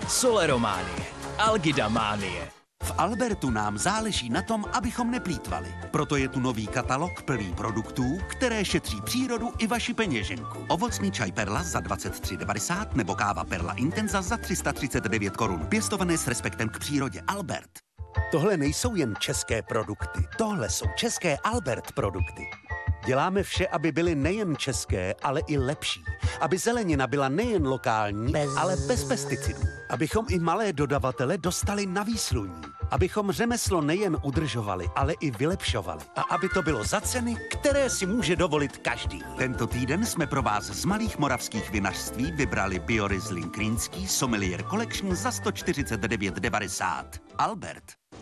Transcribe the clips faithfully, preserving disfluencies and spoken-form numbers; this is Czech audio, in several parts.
Solerománie, algidamánie. V Albertu nám záleží na tom, abychom neplýtvali. Proto je tu nový katalog plný produktů, které šetří přírodu i vaši peněženku. Ovocný čaj Perla za dvacet tři devadesát nebo káva Perla Intenza za tři sta třicet devět korun. Pěstované s respektem k přírodě. Albert. Tohle nejsou jen české produkty. Tohle jsou české Albert produkty. Děláme vše, aby byly nejen české, ale i lepší. Aby zelenina byla nejen lokální, bez... ale bez pesticidů. Abychom i malé dodavatele dostali na výsluní. Abychom řemeslo nejen udržovali, ale i vylepšovali. A aby to bylo za ceny, které si může dovolit každý. Tento týden jsme pro vás z malých moravských vinařství vybrali Bioriesling Krínský Sommelier Collection za sto čtyřicet devět devadesát. Albert.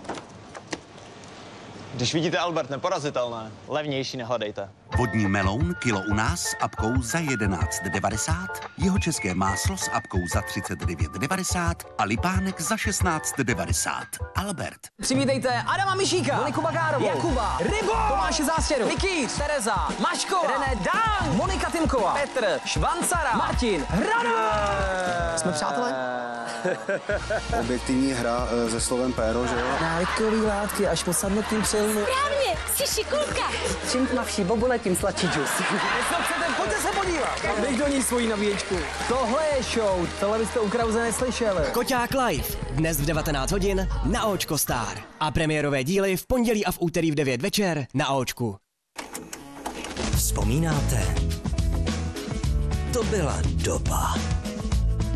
Když vidíte Albert neporazitelné, levnější nehledejte. Vodní meloun kilo u nás s apkou za jedenáct devadesát, jeho české máslo s apkou za třicet devět devadesát a lipánek za šestnáct devadesát. Albert. Přivítejte Adama Mišíka, Moniku Bagárovou, Jakuba, Rybo, Tomáše Zástěru, Mikýř, Tereza, Maškova, René Dán, Monika Timková, Petr, Švancara, Martin, Hranové. Jsme přátelé? Objektivní hra e, se slovem péro, že jo? Návykový látky až po sadnutím přilnu. Správně, jsi šikulka. Čím tmavší bobule, tím sladší džus. Pojďte se podívat. Dej do ní svoji nabíječku. Tohle je show, tohle byste u Krause neslyšeli. Koťák live, dnes v devatenáct hodin na Očko Star. A premiérové díly v pondělí a v úterý v devět večer na Očku. Vzpomínáte? To byla doba.